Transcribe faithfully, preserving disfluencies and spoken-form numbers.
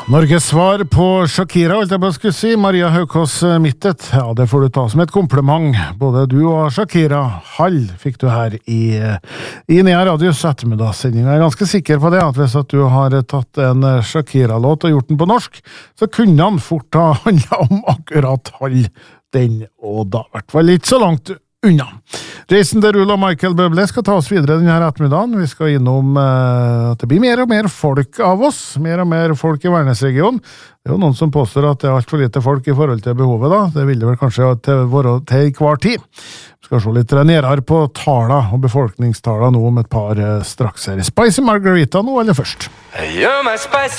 Norges svar på Shakira, alt jeg bare skulle si, Maria Haukås Mittet. Ja, det får du ta som et kompliment. Både du og Shakira Hall fikk du her i, i Nea Radios ettermiddagssending. Jeg er ganske sikker på det, at hvis at du har tatt en Shakira-låt og gjort den på norsk, så kunne han fort ha handlet om akkurat Hall, den, og da hvert fall litt så langt unna. Jason Derulo og Michael Bublé skal ta oss videre denne ettermiddagen. Vi skal innom eh, at det blir mer og mer folk av oss, mer og mer folk i Værnes-regionen. Det er jo noen som påstår at det er alt for lite folk i forhold til behovet da. Det vil det vel kanskje være til hver tid. Vi skal se litt nærmere på tala og befolkningstala nå om et par eh, straks her. Spicy Margarita nå, eller først? You're my spicy